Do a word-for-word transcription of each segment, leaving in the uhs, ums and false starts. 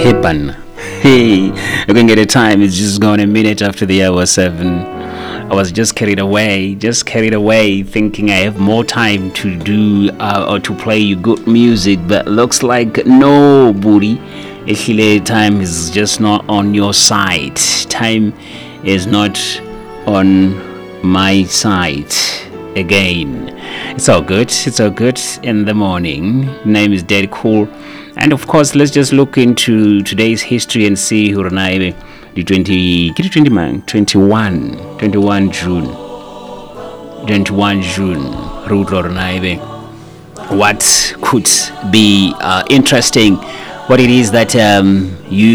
Hibban. Hey, looking at the time, it's just gone a minute after the hour seven. I was just carried away, just carried away, thinking I have more time to do uh, or to play you good music, but looks like no, booty. Actually, time is just not on your side. Time is not on my side again. It's all good. It's all good in the morning. Name is Dead Cool. And of course, let's just look into today's history and see who Renaibe, the twenty, twenty man, twenty-one, twenty-one June, twenty-one June, Rudro Renaibe. What could be uh, interesting? What it is that um,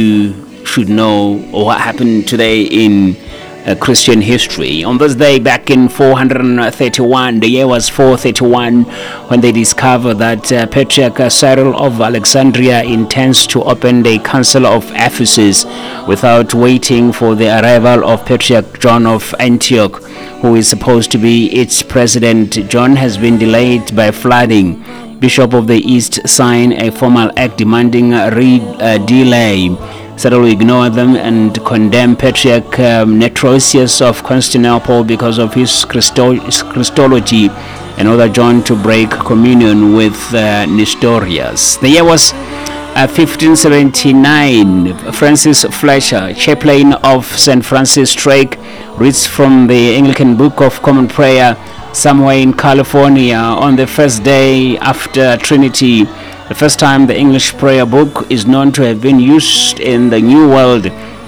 you should know, or what happened today in Uh, Christian history. On this day back in four thirty-one, the year was four thirty-one, when they discovered that uh, Patriarch Cyril of Alexandria intends to open the Council of Ephesus without waiting for the arrival of Patriarch John of Antioch, who is supposed to be its president. John has been delayed by flooding. Bishop of the East signed a formal act demanding a re- uh, delay. Cyril will ignore them and condemn Patriarch um, Netrosius of Constantinople because of his Christo- Christology, and order John to break communion with uh, Nestorius. The year was uh, fifteen seventy-nine. Francis Fletcher, chaplain of Saint Francis Drake, reads from the Anglican Book of Common Prayer somewhere in California on the first day after Trinity. The first time the English prayer book is known to have been used in the New World.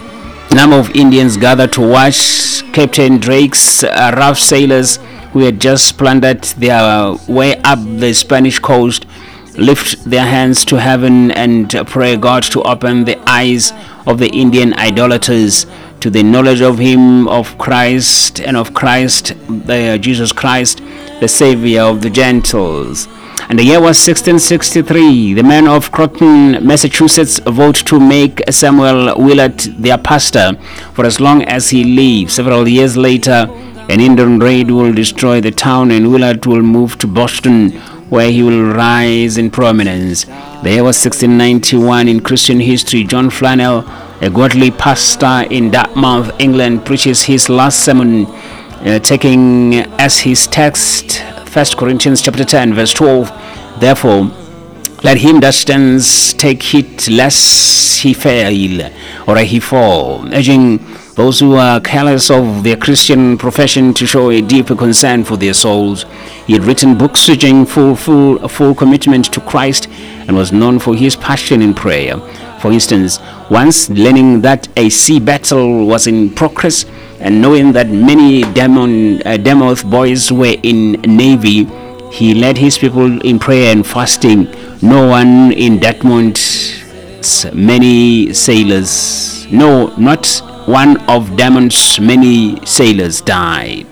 A number of Indians gathered to watch Captain Drake's uh, rough sailors, who had just plundered their way up the Spanish coast, lift their hands to heaven and pray God to open the eyes of the Indian idolaters to the knowledge of Him, of Christ, and of Christ, the Jesus Christ, the Savior of the Gentiles. And the year was sixteen sixty-three. The men of Croton, Massachusetts, vote to make Samuel Willard their pastor for as long as he lives. Several years later, an Indian raid will destroy the town, and Willard will move to Boston, where he will rise in prominence. The year was sixteen ninety-one. In Christian history, John Flannel, a godly pastor in Dartmouth, England, preaches his last sermon, uh, taking as his text First Corinthians chapter ten, verse twelve. Therefore, let him that stands take heed lest he fail or he fall, urging those who are careless of their Christian profession to show a deeper concern for their souls. He had written books urging full, full, full commitment to Christ, and was known for his passion in prayer. For instance, once learning that a sea battle was in progress, and knowing that many demon, uh, Demoth boys were in Navy, he led his people in prayer and fasting. No one in Dartmouth's many sailors, no, not one of Damon's many sailors died.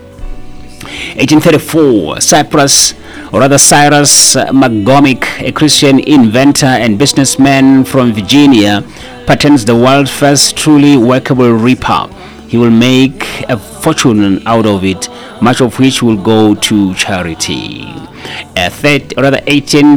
eighteen thirty-four, Cyprus, or rather Cyrus McCormick, a Christian inventor and businessman from Virginia, patents the world's first truly workable reaper. He will make a fortune out of it, much of which will go to charity. A third, or rather eighteen